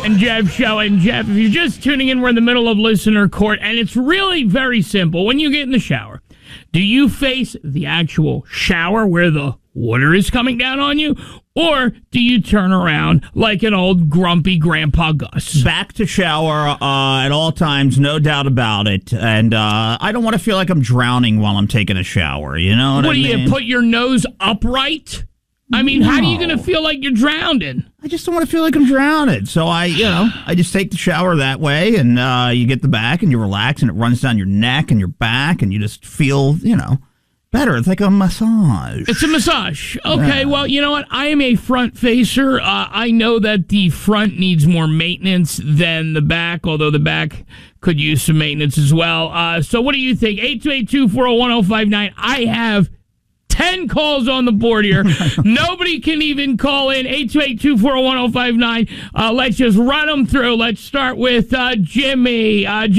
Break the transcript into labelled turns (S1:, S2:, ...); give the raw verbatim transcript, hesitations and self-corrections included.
S1: and Jeff show. And Jeff, if you're just tuning in, we're in the middle of listener court, and it's really very simple. When you get in the shower, do you face the actual shower where the water is coming down on you, or do you turn around like an old grumpy Grandpa Gus?
S2: Back to shower uh, at all times, no doubt about it. And uh, I don't want to feel like I'm drowning while I'm taking a shower. You know what,
S1: what
S2: I
S1: do
S2: mean?
S1: you put your nose upright? I mean,
S2: no.
S1: how are you going to feel like you're drowning?
S2: I just don't want to feel like I'm drowning. So I, you know, I just take the shower that way, and uh, you get the back, and you relax, and it runs down your neck and your back, and you just feel, you know, better. It's like a massage.
S1: It's a massage. Okay,
S2: Yeah.
S1: well, you know what? I am a front facer. Uh, I know that the front needs more maintenance than the back, although the back could use some maintenance as well. Uh, so what do you think? eight two eight two, four oh one oh five nine. I have ten calls on the board here. Nobody can even call in. eight two eight two, four oh one oh five nine. Uh, let's just run them through. Let's start with uh, Jimmy. Uh,